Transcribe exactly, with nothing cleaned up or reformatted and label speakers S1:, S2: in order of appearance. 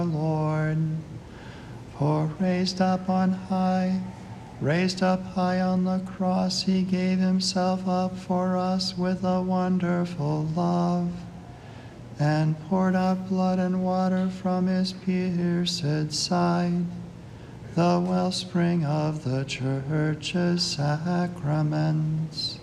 S1: Lord. For raised up on high, raised up high on the cross, he gave himself up for us with a wonderful love, and poured out blood and water from his pierced side, the wellspring of the church's sacraments.